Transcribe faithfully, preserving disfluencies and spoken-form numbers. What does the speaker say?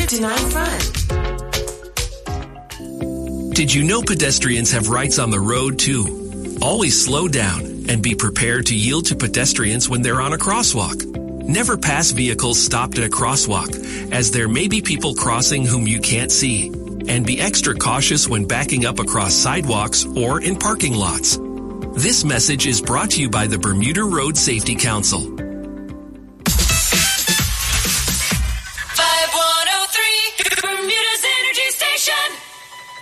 fifty-nine front. Did you know pedestrians have rights on the road too? Always slow down and be prepared to yield to pedestrians when they're on a crosswalk. Never pass vehicles stopped at a crosswalk, as there may be people crossing whom you can't see. And be extra cautious when backing up across sidewalks or in parking lots. This message is brought to you by the Bermuda Road Safety Council.